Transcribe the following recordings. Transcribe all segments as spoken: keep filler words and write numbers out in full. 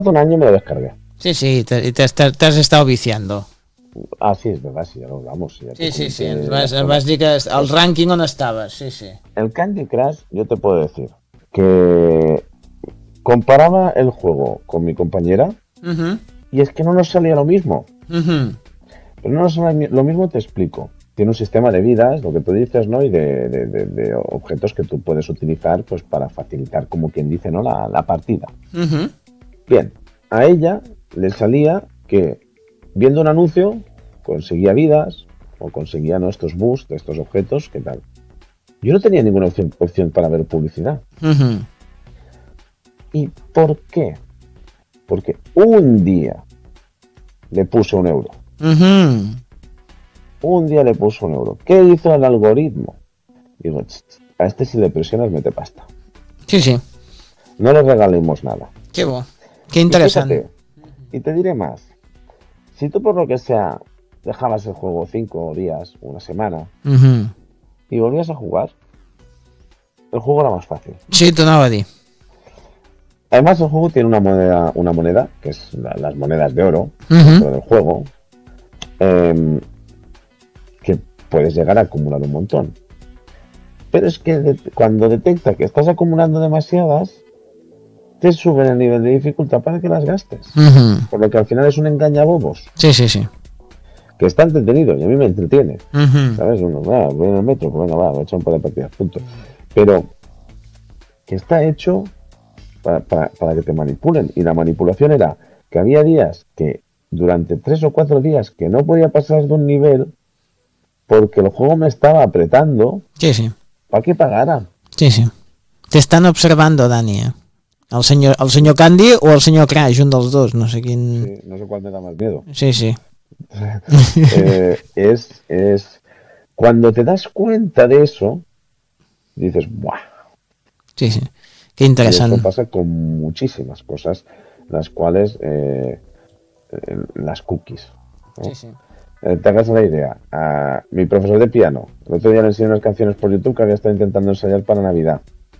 un año me lo descargué. Sí, sí, te, te, te, te has estado viciando. Ah, sí, es verdad, sí, ya lo hablamos. Sí, ya Sí, sí, sí, comenté vas, las vas cosas. dir que el rànquing on estaves, sí, sí. El Candy Crush, yo te puedo decir que comparaba el juego con mi compañera Uh-huh. y es que no nos salía lo mismo. Uh-huh. Pero no nos salía lo mismo, te explico. Tiene un sistema de vidas, lo que tú dices, ¿no? Y de, de, de, de objetos que tú puedes utilizar pues para facilitar, como quien dice, ¿no? La, la partida. Uh-huh. Bien, a ella le salía que viendo un anuncio conseguía vidas o conseguía, ¿no? Estos boosts de estos objetos, ¿qué tal? Yo no tenía ninguna opción, opción para ver publicidad. Uh-huh. ¿Y por qué? Porque un día le puse un euro. Uh-huh. Un día le puso un euro. ¿Qué hizo el algoritmo? Digo, a este si le presionas mete pasta. Sí, sí. No le regalemos nada. Qué bo. Qué interesante. Y, fíjate, y te diré más. Si tú por lo que sea dejabas el juego cinco días, una semana, Uh-huh. y volvías a jugar, el juego era más fácil. Sí, t'ho anava a dir. Además el juego tiene una moneda, una moneda que es la, las monedas de oro Uh-huh. dentro del juego, eh, que puedes llegar a acumular un montón. Pero es que de, cuando detecta que estás acumulando demasiadas, te suben el nivel de dificultad para que las gastes. Uh-huh. Por lo que al final es un engañabobos. Sí, sí, sí. Que está entretenido y a mí me entretiene. Uh-huh. ¿Sabes? Uno, va, voy en el metro, pues venga, va, voy a echar un par de partidas, punto. Pero que está hecho para, para, para que te manipulen. Y la manipulación era que había días que durante tres o cuatro días que no podía pasar de un nivel porque el juego me estaba apretando. Sí, sí. ¿Para que pagara? Sí, sí. T'estan observando, Dani, eh? El senyor, el senyor Candy o el senyor Crash, un dels dos, no sé quin... Sí, no sé cuál me da más miedo. Sí, sí. eh, es, es cuando te das cuenta de eso, dices, ¡buah! Sí, sí. Qué interesante. Y eso pasa con muchísimas cosas, las cuales, eh, eh, las cookies, ¿no? Sí, sí. Eh, te hagas la idea. A mi profesor de piano, el otro día le enseñé unas canciones por YouTube que había estado intentando ensayar para Navidad.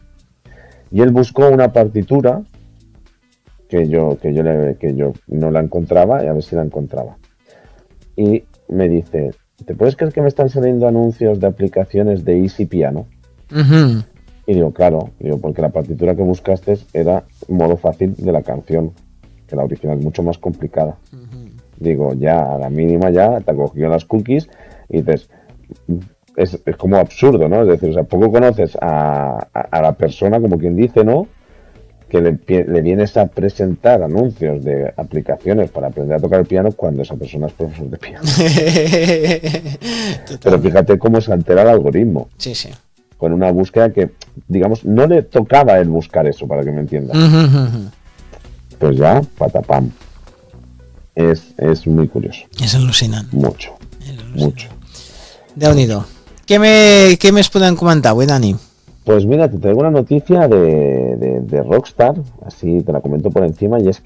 Y él buscó una partitura que yo, que yo, le, que yo no la encontraba y a ver si la encontraba. Y me dice, ¿te puedes creer que me están saliendo anuncios de aplicaciones de Easy Piano? Uh-huh. Y digo, claro, digo, porque la partitura que buscaste era modo fácil de la canción, que la original es mucho más complicada. Uh-huh. Digo, ya a la mínima ya te ha cogido las cookies y dices, es, es como absurdo, ¿no? Es decir, o sea, poco conoces a, a, a la persona, como quien dice, ¿no? Que le, le vienes a presentar anuncios de aplicaciones para aprender a tocar el piano cuando esa persona es profesor de piano. Pero fíjate cómo se altera el algoritmo. Sí, sí. Con una búsqueda que, digamos, no le tocaba a él buscar eso, para que me entiendas. Uh-huh. Pues ya, patapam. Es, es muy curioso. És al·lucinant. Mucho, És al·lucinant. mucho. Déu-n'hi-do. Què, me, què més podem comentar avui, Dani? Pues mira, te traigo una noticia de, de, de Rockstar, así te la comento por encima, y es